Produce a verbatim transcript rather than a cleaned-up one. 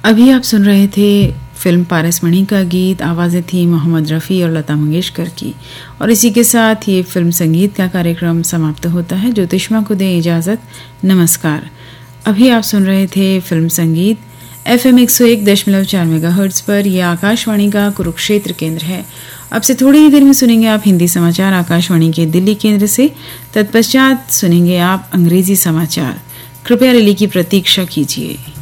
अभी आप सुन रहे थे फिल्म पारसमणि का गीत। आवाज़ें थी मोहम्मद रफ़ी और लता मंगेशकर की। और इसी के साथ ये फिल्म संगीत का कार्यक्रम समाप्त होता है। ज्योतिष्मा को दें इजाज़त, नमस्कार। अभी आप सुन रहे थे फिल्म संगीत एफ एम एक सौ एक दशमलव चार मेगा हर्ट्ज़ पर। यह आकाशवाणी का कुरुक्षेत्र केंद्र है। अब से थोड़ी ही देर में सुनेंगे आप हिंदी समाचार आकाशवाणी के दिल्ली केंद्र से। तत्पश्चात सुनेंगे आप अंग्रेजी समाचार। कृपया रिली की प्रतीक्षा कीजिए।